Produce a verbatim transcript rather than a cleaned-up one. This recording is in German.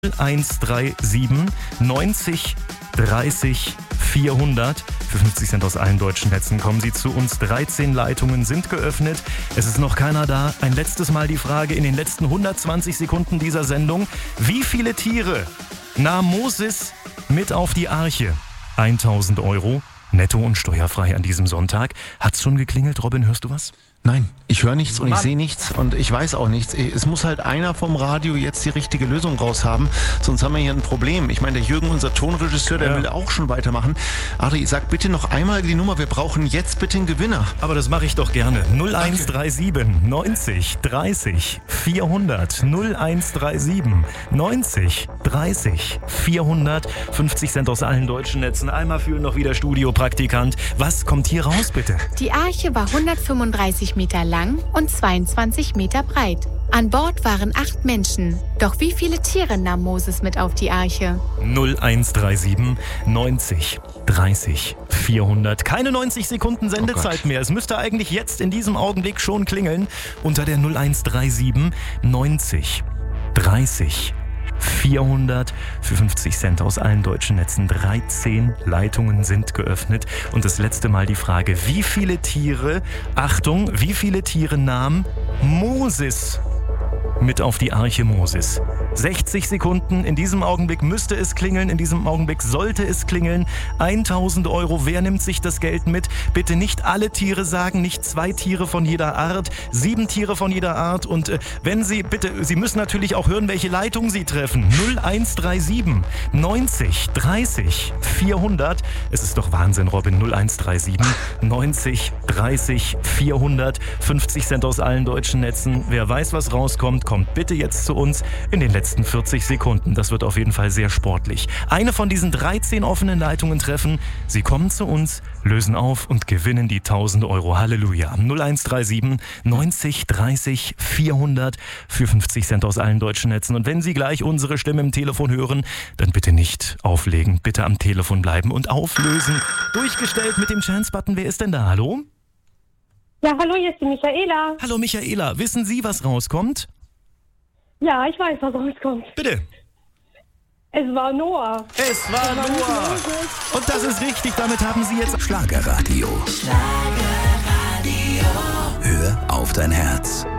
eins drei sieben neunzig dreißig vierhundert. Für fünfzig Cent aus allen deutschen Netzen kommen Sie zu uns. dreizehn Leitungen sind geöffnet. Es ist noch keiner da. Ein letztes Mal die Frage in den letzten hundertzwanzig Sekunden dieser Sendung. Wie viele Tiere nahm Moses mit auf die Arche? tausend Euro, netto und steuerfrei an diesem Sonntag. Hat's schon geklingelt? Robin, hörst du was? Nein, ich höre nichts und Mann. ich sehe nichts und ich weiß auch nichts. Es muss halt einer vom Radio jetzt die richtige Lösung raus haben, sonst haben wir hier ein Problem. Ich meine, der Jürgen, unser Tonregisseur, der Ja. will auch schon weitermachen. Adri, sag bitte noch einmal die Nummer, wir brauchen jetzt bitte einen Gewinner. Aber das mache ich doch gerne. null eins drei sieben neunzig dreißig vierhundert. null eins drei sieben neunzig dreißig vierhundert. fünfzig Cent aus allen deutschen Netzen. Einmal fühlen noch wieder Studiopraktikant. Was kommt hier raus, bitte? Die Arche war hundertfünfunddreißig Meter lang und zweiundzwanzig Meter breit. An Bord waren acht Menschen. Doch wie viele Tiere nahm Moses mit auf die Arche? null eins drei sieben neunzig dreißig vierhundert. Keine neunzig Sekunden Sendezeit Gott. mehr. Es müsste eigentlich jetzt in diesem Augenblick schon klingeln. Unter der null eins drei sieben neunzig dreißig vierhundert. Für fünfzig Cent aus allen deutschen Netzen. dreizehn Leitungen sind geöffnet. Und das letzte Mal die Frage, wie viele Tiere, Achtung, wie viele Tiere nahm Moses mit auf die Arche Moses? sechzig Sekunden, in diesem Augenblick müsste es klingeln, in diesem Augenblick sollte es klingeln. tausend Euro, wer nimmt sich das Geld mit? Bitte nicht alle Tiere sagen, nicht zwei Tiere von jeder Art, sieben Tiere von jeder Art. Und äh, wenn Sie, bitte, Sie müssen natürlich auch hören, welche Leitung Sie treffen. null eins drei sieben neunzig dreißig vierhundert. Es ist doch Wahnsinn, Robin. null eins drei sieben neunzig dreißig vierhundert. fünfzig Cent aus allen deutschen Netzen. Wer weiß, was rauskommt, kommt bitte jetzt zu uns in den letzten vierzig Sekunden. Das wird auf jeden Fall sehr sportlich. Eine von diesen dreizehn offenen Leitungen treffen. Sie kommen zu uns, lösen auf und gewinnen die tausend Euro. Halleluja. null eins drei sieben neunzig dreißig vierhundert für fünfzig Cent aus allen deutschen Netzen. Und wenn Sie gleich unsere Stimme im Telefon hören, dann bitte nicht auflegen. Bitte am Telefon bleiben und auflösen. Durchgestellt mit dem Chance-Button. Wer ist denn da? Hallo? Ja, hallo, hier ist die Michaela. Hallo Michaela. Wissen Sie, was rauskommt? Ja, ich weiß, was rauskommt. Bitte. Es war Noah. Es war Noah. Und das ist richtig. Damit haben Sie jetzt Schlagerradio. Schlagerradio. Hör auf dein Herz.